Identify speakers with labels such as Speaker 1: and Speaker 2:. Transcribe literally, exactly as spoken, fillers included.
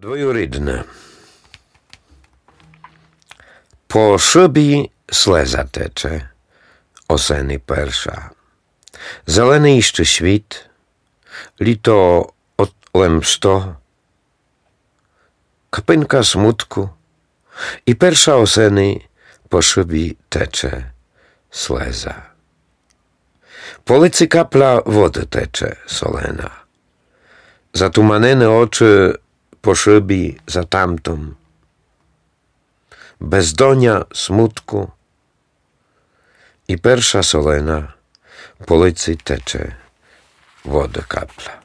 Speaker 1: Двоюрідне. По шибі слеза тече, осени перша. Зелений ще світ, літо лемсто, капинка смутку, і перша осени по шибі тече слеза. По лиці капля води тече солена, затуманені очі по шибі за тамтом, бездоня смутку, і перша солена по лиці тече вода капля.